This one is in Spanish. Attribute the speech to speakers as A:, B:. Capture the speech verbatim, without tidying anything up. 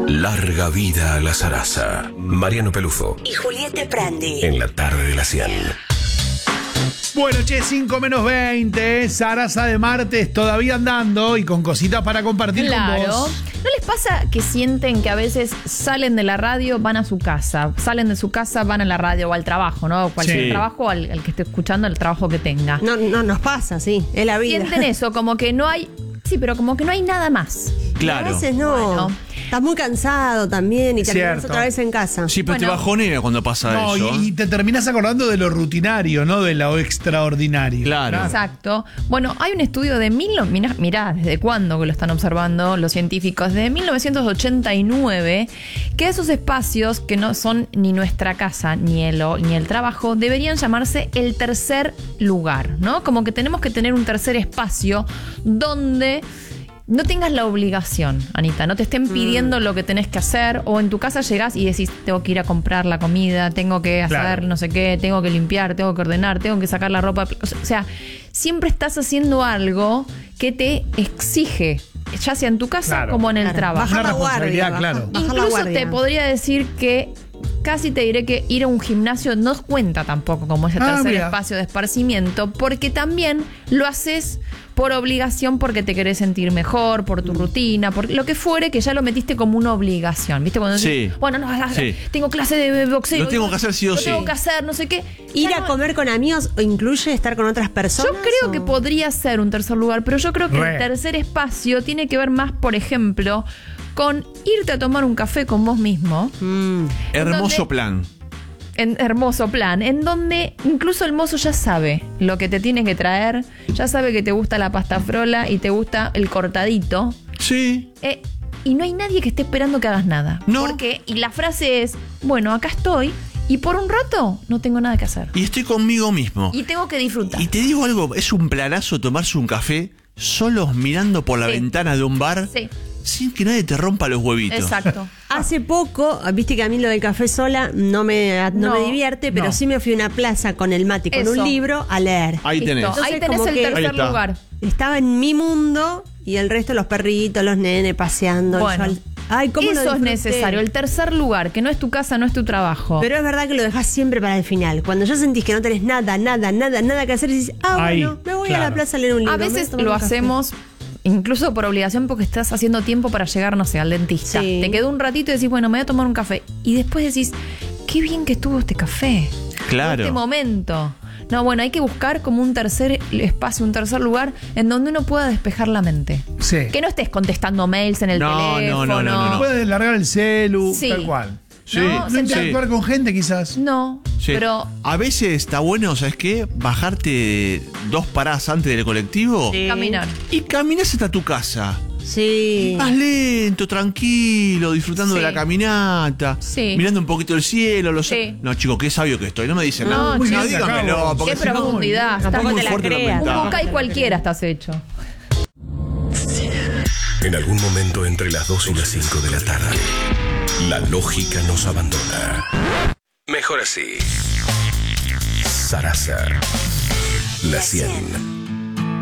A: Larga vida a la zaraza. Mariano Pelufo
B: y Julieta Prandi
A: en la tarde de la cien.
C: Bueno, che, cinco menos veinte, zaraza de martes, todavía andando y con cositas para compartir
D: Claro.
C: con vos.
D: ¿No les pasa que sienten que a veces salen de la radio, van a su casa? Salen de su casa, van a la radio o al trabajo, ¿no? Cualquier
C: Sí.
D: trabajo, al, al que esté escuchando, el trabajo que tenga.
E: No, no nos pasa, sí, es la vida.
D: Sienten eso, como que no hay... Sí, pero como que no hay nada más.
F: Claro.
E: A veces no.
D: Bueno.
E: Estás muy cansado también y terminas
C: Cierto.
E: otra vez en casa.
F: Sí, pero
D: Bueno.
F: te bajonea cuando pasa
C: No,
F: eso.
C: y, y te terminás acordando de lo rutinario, no de lo extraordinario.
F: Claro.
D: Exacto. Bueno, hay un estudio de mil... no- Mirá, mirá desde cuándo que lo están observando los científicos, de mil novecientos ochenta y nueve, que esos espacios que no son ni nuestra casa ni el, o- ni el trabajo deberían llamarse el tercer lugar, ¿no? Como que tenemos que tener un tercer espacio donde no tengas la obligación, Anita, no te estén pidiendo lo que tenés que hacer, o en tu casa llegás y decís, tengo que ir a comprar la comida, tengo que hacer
C: Claro.
D: no sé qué, tengo que limpiar, tengo que ordenar, tengo que sacar la ropa. O sea, siempre estás haciendo algo que te exige, ya sea en tu casa
C: Claro.
D: como en el
E: Claro.
D: trabajo.
E: Bajar
C: Una
E: la guardia.
C: responsabilidad,
E: baja-
C: claro.
E: bajar la
D: Incluso
E: guardia.
D: te podría decir que casi te diré que ir a un gimnasio no cuenta tampoco como ese
C: Ah,
D: tercer
C: mira.
D: espacio de esparcimiento, porque también lo haces por obligación, porque te querés sentir mejor, por tu rutina, por lo que fuere, que ya lo metiste como una obligación. ¿Viste? Cuando decís,
F: Sí.
D: bueno, no, ah,
F: Sí.
D: tengo clase de boxeo.
F: Lo tengo que hacer sí o
D: lo
F: sí.
D: tengo que hacer, no sé qué.
E: Ir
D: Ya
E: a
D: no-
E: comer con amigos o incluye estar con otras personas.
D: Yo creo
E: o-
D: que podría ser un tercer lugar, pero yo creo que
C: Re.
D: el tercer espacio tiene que ver más, por ejemplo, con irte a tomar un café con vos mismo.
E: Mm.
F: Hermoso
D: ¿Dónde?
F: plan.
D: En hermoso plan, en donde incluso el mozo ya sabe lo que te tiene que traer, ya sabe que te gusta la pasta frola y te gusta el cortadito,
F: Sí.
D: eh, y no hay nadie que esté esperando que hagas nada.
F: No.
D: Porque, y la frase es, bueno, acá estoy y por un rato no tengo nada que hacer.
F: Y estoy conmigo mismo.
D: Y tengo que disfrutar.
F: Y te digo algo, es un planazo tomarse un café solos mirando por la
D: Sí.
F: ventana de un bar
D: Sí,
F: sin que nadie te rompa los huevitos.
D: exacto.
E: Hace poco, viste que a mí lo del café sola no me, no
D: No,
E: me divierte, pero
C: no.
E: sí me fui a una plaza con el mate, con
D: Eso.
E: un libro a leer.
F: Ahí
D: Listo.
F: tenés.
D: Ahí
E: Entonces,
D: tenés
E: como
D: el
E: que-
F: Ahí
D: tercer
F: está.
D: lugar.
E: Estaba en mi mundo y el resto, los perritos, los nenes paseando. y
D: Bueno.
E: yo al- Ay, ¿cómo lo
D: Eso es
E: disfruté?
D: necesario, el tercer lugar, que no es tu casa, no es tu trabajo.
E: Pero es verdad que lo dejás siempre para el final. Cuando ya sentís que no tenés nada, nada, nada, nada que hacer, y dices, ah,
C: Ahí,
E: bueno, me voy a
C: claro.
E: la plaza a leer un libro.
D: A
E: me voy
D: veces
E: tomar
D: lo
E: un café.
D: hacemos incluso por obligación porque estás haciendo tiempo para llegar, no sé, al dentista.
E: Sí.
D: Te quedó un ratito y decís, bueno, me voy a tomar un café. Y después decís, qué bien que estuvo este café.
F: Claro.
D: Este momento. No, bueno, hay que buscar como un tercer espacio, un tercer lugar en donde uno pueda despejar la mente.
C: Sí.
D: Que no estés contestando mails en el
F: No, no,
D: teléfono.
F: no, no, no.
C: Puedes largar el celu,
D: Sí.
C: tal cual.
F: Sí,
D: No,
C: No
D: se entiende.
C: interactuar con gente, quizás.
D: No,
F: Sí.
D: pero
F: A veces está bueno, ¿sabes qué? Bajarte dos paradas antes del colectivo
E: Sí.
D: caminar.
F: y caminás hasta tu casa.
E: Sí.
F: Más lento, tranquilo, disfrutando
D: Sí.
F: de la caminata,
D: Sí.
F: mirando un poquito el cielo. Los...
D: Sí.
F: No, chico, qué sabio que estoy. No me dicen
D: No,
F: nada.
D: muy
F: No,
D: bien,
F: dígamelo,
C: acabo.
F: porque
D: Qué
F: si no-
D: profundidad.
F: está
E: Tampoco
F: muy
E: te la
F: fuerte la
E: creas.
F: mental.
D: Un Bucay cualquiera estás hecho.
A: En algún momento entre las dos y las cinco de la tarde, la lógica nos abandona. Mejor así. Zaraza. La cien.